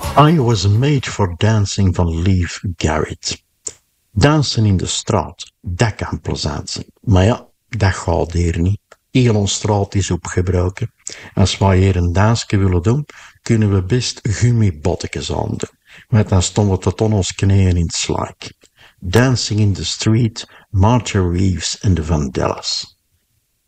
I Was Made for Dancing van Leif Garrett. Dansen in de straat, dat kan plezant zijn. Maar ja, dat gaat hier niet. Heel ons straat is opgebroken. Als wij hier een dansje willen doen, kunnen we best gummibottekes aandoen. Want dan stonden we tot aan ons knieën in het slijk. Dancing in the Street, Martha Reeves en de Vandellas.